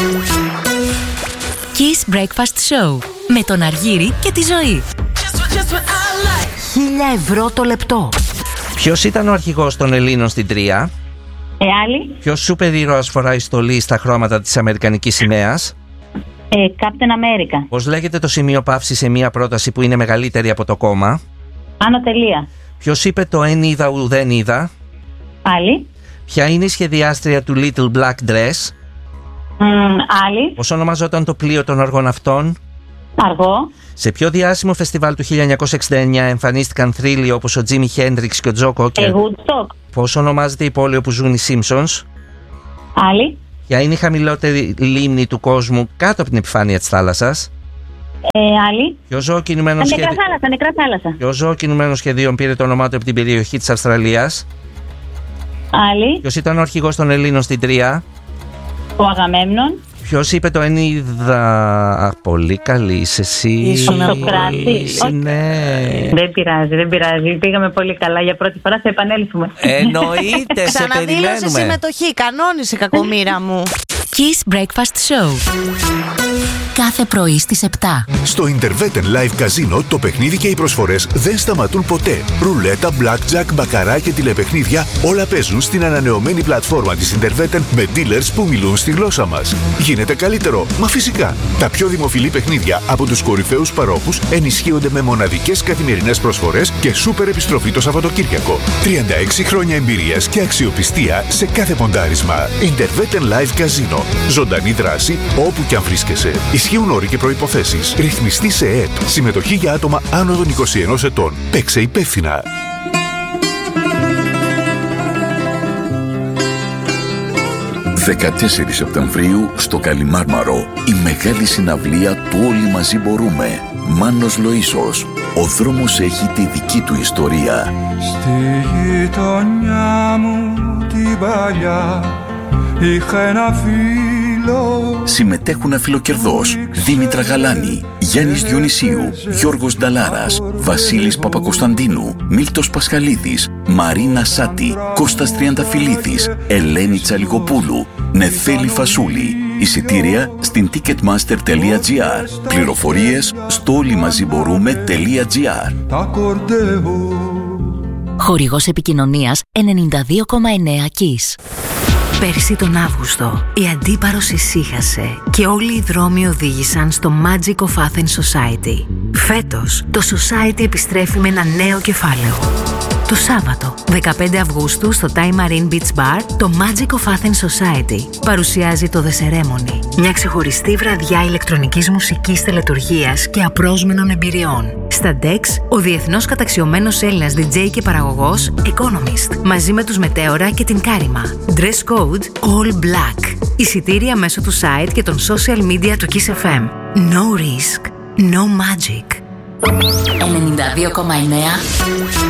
Kiss Breakfast Show με τον Αργύρη και τη Ζωή. 1.000 ευρώ το λεπτό. Ποιος ήταν ο αρχηγός των Ελλήνων στην Τρία? Άλλη. Ποιος σούπερ ήρωας φοράει στολή στα χρώματα της αμερικανικής σημαίας? Captain America. Πώς λέγεται το σημείο παύση σε μια πρόταση που είναι μεγαλύτερη από το κόμμα? Άνω τελεία. Ποιος είπε το «εν είδα ουδέν είδα»? Άλλη. Ποια είναι η σχεδιάστρια του Little Black Dress? Άλλη. Πώς ονομαζόταν το πλοίο των αργοναυτών? Αργό. Σε ποιο διάσημο φεστιβάλ του 1969 εμφανίστηκαν θρύλοι όπως ο Τζίμι Χέντριξ και ο Τζο Κόκερ? Woodstock. Πώς ονομάζεται η πόλη όπου ζουν οι Simpsons? Άλλη. Ποια είναι η χαμηλότερη λίμνη του κόσμου κάτω από την επιφάνεια της θάλασσας? Άλλη. Ποιο ζώο κινουμένων Νεκρά θάλασσα. Ποιο ζώο κινουμένων σχεδίων πήρε το όνομά του από την περιοχή της Αυστραλίας? Άλλη. Ποιος ήταν ο αρχηγός των Ελλήνων στην Τρία? Ο Αγαμέμνων. Ποιος είπε το «εν είδα»? Πολύ καλή είσαι εσύ. Ο Σοκράτης. Ναι. Δεν πειράζει. Πήγαμε πολύ καλά για πρώτη φορά, θα επανέλθουμε. Εννοείται, σε Ξαναδήλωσε περιμένουμε. συμμετοχή. Κανόνισε, κακομοίρα μου. Kiss Breakfast Show. Κάθε πρωί στις 7. Στο Interveten Live Casino το παιχνίδι και οι προσφορές δεν σταματούν ποτέ. Ρουλέτα, blackjack, μπακαρά και τηλεπαιχνίδια όλα παίζουν στην ανανεωμένη πλατφόρμα της Interveten με dealers που μιλούν στη γλώσσα μας. Γίνεται καλύτερο, μα φυσικά. Τα πιο δημοφιλή παιχνίδια από τους κορυφαίους παρόχους ενισχύονται με μοναδικές καθημερινές προσφορές και σούπερ επιστροφή το Σαββατοκύριακο. 36 χρόνια εμπειρίας και αξιοπιστία σε κάθε ποντάρισμα. Interveten Live Casino. Ζωντανή δράση όπου και αν βρίσκεσαι. Ισχύουν όροι και προϋποθέσεις. Ρυθμιστή σε ΕΕΠ. Συμμετοχή για άτομα άνω των 21 ετών. Παίξε υπεύθυνα. «14 Σεπτεμβρίου στο Καλιμάρμαρο, η μεγάλη συναυλία του «Όλοι μαζί μπορούμε». Μάνος Λοΐσος. Ο δρόμος έχει τη δική του ιστορία. Στη γειτονιά μου την παλιά είχα ένα φίλο. Συμμετέχουν αφιλοκερδός Δήμητρα Γαλάνη, Γιάννης Διονυσίου, Γιώργος Νταλάρας, Βασίλης Παπακοσταντίνου, Μίλτος Πασχαλίδης, Μαρίνα Σάτη, Κώστας Τριανταφυλλίδης, Ελένη Τσαλικοπούλου, Νεφέλη Φασούλη. Εισιτήρια στην ticketmaster.gr. Πληροφορίες στο όλοιμαζιμπορούμε.gr. Χορηγός επικοινωνίας 92,9 Kiss. Πέρσι τον Αύγουστο η Αντίπαρος ησύχασε και όλοι οι δρόμοι οδήγησαν στο Magic of Athens Society. Φέτος το Society επιστρέφει με ένα νέο κεφάλαιο. Το Σάββατο, 15 Αυγούστου, στο Thai Marine Beach Bar, το Magic of Athens Society παρουσιάζει το The Ceremony, μια ξεχωριστή βραδιά ηλεκτρονικής μουσικής, τελετουργίας και απρόσμενων εμπειριών. Στα Dex, ο διεθνώς καταξιωμένος Έλληνας DJ και παραγωγός Economist, μαζί με τους Μετέωρα και την Κάριμα. Dress code All Black. Εισιτήρια μέσω του site και των social media του Kiss FM. No risk, no magic. 92,9